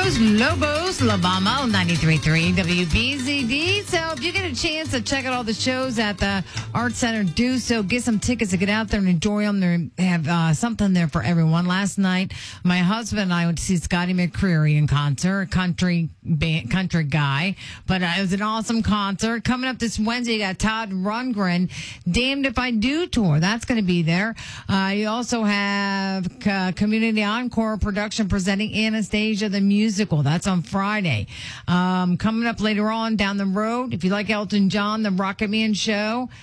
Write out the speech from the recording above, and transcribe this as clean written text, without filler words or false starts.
Lobos, La Bama, 93.3 WBZD. So if you get a chance to check out all the shows at the Art Center, do so. Get some tickets to get out there and enjoy them. They have something there for everyone. Last night, my husband and I went to see Scotty McCreery in concert, a country guy. But it was an awesome concert. Coming up this Wednesday, you got Todd Rundgren, Damned If I Do tour. That's going to be there. You also have Community Encore production presenting Anastasia the Musical. That's on Friday. Coming up later on down the road, if you like Elton John, the Rocket Man Show.